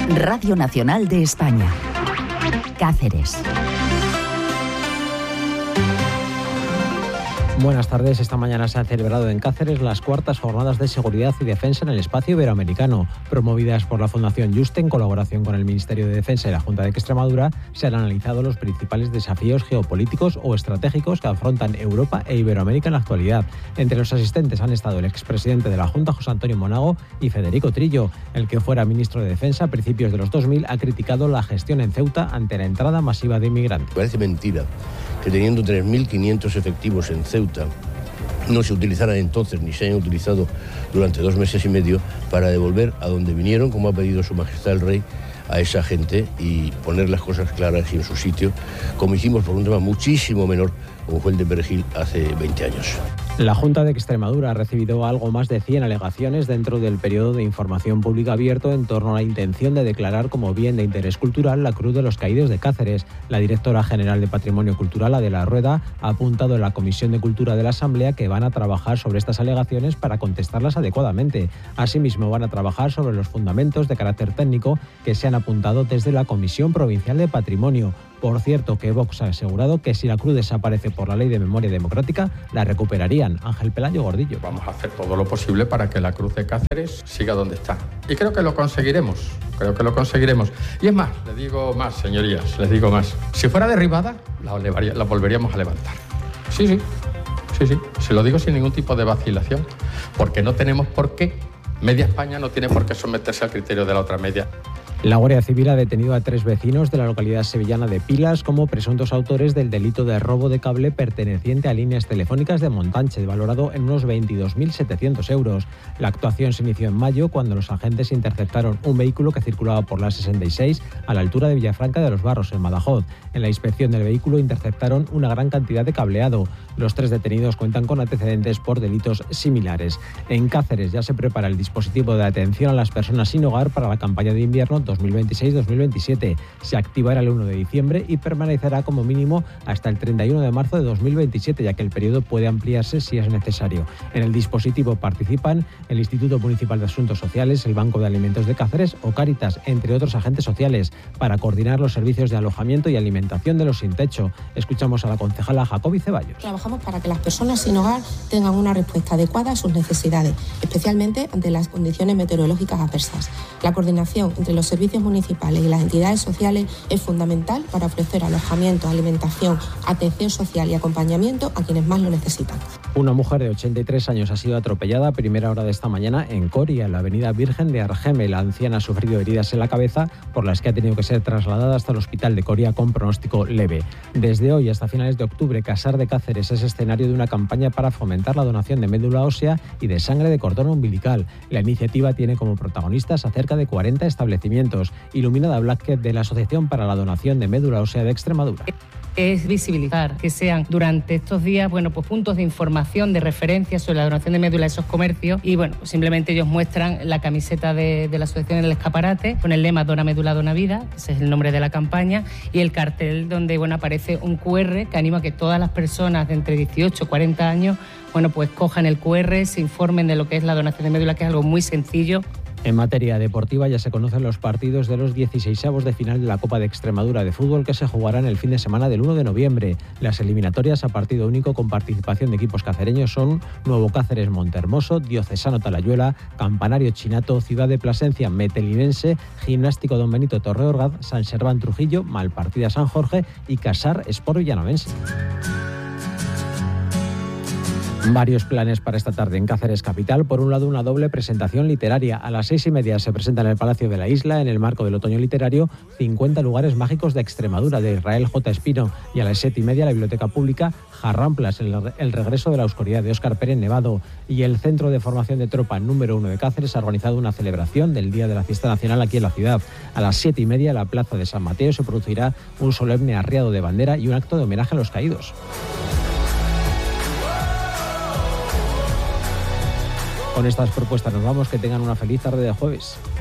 Radio Nacional de España. Cáceres. Buenas tardes. Esta mañana se han celebrado en Cáceres las cuartas jornadas de seguridad y defensa en el espacio iberoamericano. Promovidas por la Fundación Juste en colaboración con el Ministerio de Defensa y la Junta de Extremadura, se han analizado los principales desafíos geopolíticos o estratégicos que afrontan Europa e Iberoamérica en la actualidad. Entre los asistentes han estado el expresidente de la Junta, José Antonio Monago, y Federico Trillo. El que fuera ministro de Defensa a principios de los 2000 ha criticado la gestión en Ceuta ante la entrada masiva de inmigrantes. Parece mentira que teniendo 3.500 efectivos en Ceuta no se utilizaran entonces ni se hayan utilizado durante 2 meses y medio para devolver a donde vinieron, como ha pedido Su Majestad el Rey, a esa gente y poner las cosas claras y en su sitio, como hicimos por un tema muchísimo menor, como fue el de Perejil hace 20 años. La Junta de Extremadura ha recibido algo más de 100 alegaciones dentro del periodo de información pública abierto en torno a la intención de declarar como bien de interés cultural la Cruz de los Caídos de Cáceres. La directora general de Patrimonio Cultural, Adela Rueda, ha apuntado en la Comisión de Cultura de la Asamblea que van a trabajar sobre estas alegaciones para contestarlas adecuadamente. Asimismo, van a trabajar sobre los fundamentos de carácter técnico que se han apuntado desde la Comisión Provincial de Patrimonio. Por cierto, que Vox ha asegurado que si la cruz desaparece por la Ley de Memoria Democrática, la recuperarían. Ángel Pelayo Gordillo. Vamos a hacer todo lo posible para que la cruz de Cáceres siga donde está. Y creo que lo conseguiremos. Y es más, les digo más, señorías, les digo más. Si fuera derribada, la volveríamos a levantar. Sí. Se lo digo sin ningún tipo de vacilación. Porque no tenemos por qué. Media España no tiene por qué someterse al criterio de la otra media. La Guardia Civil ha detenido a 3 vecinos de la localidad sevillana de Pilas como presuntos autores del delito de robo de cable perteneciente a líneas telefónicas de Montanche, valorado en unos 22.700 euros. La actuación se inició en mayo cuando los agentes interceptaron un vehículo que circulaba por la 66 a la altura de Villafranca de los Barros, en Badajoz. En la inspección del vehículo interceptaron una gran cantidad de cableado. Los 3 detenidos cuentan con antecedentes por delitos similares. En Cáceres ya se prepara el dispositivo de atención a las personas sin hogar para la campaña de invierno 2026-2027. Se activará el 1 de diciembre y permanecerá como mínimo hasta el 31 de marzo de 2027, ya que el periodo puede ampliarse si es necesario. En el dispositivo participan el Instituto Municipal de Asuntos Sociales, el Banco de Alimentos de Cáceres o Cáritas, entre otros agentes sociales, para coordinar los servicios de alojamiento y alimentación de los sin techo. Escuchamos a la concejala Jacobi Ceballos. Trabajamos para que las personas sin hogar tengan una respuesta adecuada a sus necesidades, especialmente ante las condiciones meteorológicas adversas. La coordinación entre los servicios municipales y las entidades sociales es fundamental para ofrecer alojamiento, alimentación, atención social y acompañamiento a quienes más lo necesitan. Una mujer de 83 años ha sido atropellada a primera hora de esta mañana en Coria, en la avenida Virgen de Argeme. La anciana ha sufrido heridas en la cabeza, por las que ha tenido que ser trasladada hasta el hospital de Coria con pronóstico leve. Desde hoy hasta finales de octubre, Casar de Cáceres es escenario de una campaña para fomentar la donación de médula ósea y de sangre de cordón umbilical. La iniciativa tiene como protagonistas a cerca de 40 establecimientos. Iluminada Blázquez, de la Asociación para la Donación de Médula Ósea de Extremadura. Es visibilizar, que sean durante estos días, puntos de información, de referencia sobre la donación de médula a esos comercios y, simplemente ellos muestran la camiseta de la asociación en el escaparate con el lema Dona Médula, Dona Vida, ese es el nombre de la campaña, y el cartel donde, aparece un QR que anima a que todas las personas de entre 18 y 40 años, cojan el QR, se informen de lo que es la donación de médula, que es algo muy sencillo. En materia deportiva ya se conocen los partidos de los 16avos de final de la Copa de Extremadura de fútbol que se jugarán el fin de semana del 1 de noviembre. Las eliminatorias a partido único con participación de equipos cacereños son Nuevo Cáceres Montehermoso, Diocesano Talayuela, Campanario Chinato, Ciudad de Plasencia Metelinense, Gimnástico Don Benito Torreorgaz, San Serván Trujillo, Malpartida San Jorge y Casar Sport Villanovense. Varios planes para esta tarde en Cáceres capital. Por un lado, una doble presentación literaria. A las 6:30 se presenta en el Palacio de la Isla, en el marco del otoño literario, 50 lugares mágicos de Extremadura, de Israel J. Espino. Y a las 7:30 la Biblioteca Pública Jarramplas, el regreso de la oscuridad, de Óscar Pérez Nevado. Y el Centro de Formación de Tropa número 1 de Cáceres ha organizado una celebración del Día de la Fiesta Nacional aquí en la ciudad. A las 7:30 en la Plaza de San Mateo se producirá un solemne arriado de bandera y un acto de homenaje a los caídos. Con estas propuestas nos vamos. Que tengan una feliz tarde de jueves.